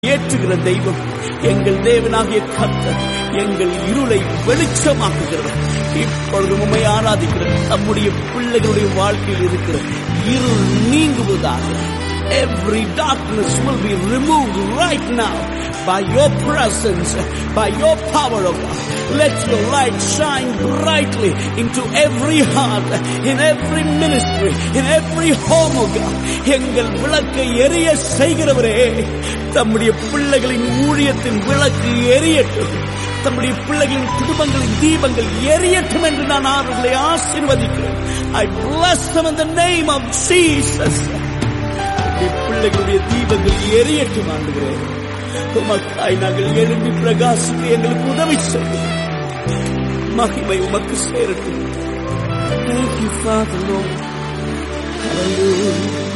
ஏற்றுகிற தெய்வம். எங்கள் தேவனாகிய கர்த்தர் எங்கள் இருளை வெளிச்சமாக்குகிறவர். இப்பொழுது உம்மை ஆராதிக்கிற நம்முடைய பிள்ளைகளுடைய வாழ்க்கையில் இருக்கிற இருள் நீங்குவதாக. Every darkness will be removed right now by your presence, by your power of God. Let your light shine brightly into every heart, in every ministry, in every home of God. எங்கள் விளக்கை எரிய செய்கிறவரே, தம்முடைய பிள்ளைகளின் ஊழியத்தின் விளக்கு எரியட்டும். தம்முடைய பிள்ளைகளின் குடும்பங்களின் தீபங்கள் எரியட்டும் என்று நான் அவர்களை ஆசீர்வதிக்கிறேன். I bless them in the name of Jesus. பிள்ளைகளுடைய தீபங்கள் எரியட்டும் ஆண்டுகிறேன். உமக்காய் நாங்கள் எழும்பி பிரகாசிக்க எங்களுக்கு உதவி செய்யும். மகிமை உமக்கு சேரட்டும். Thank you, Father, Lord. Hallelujah.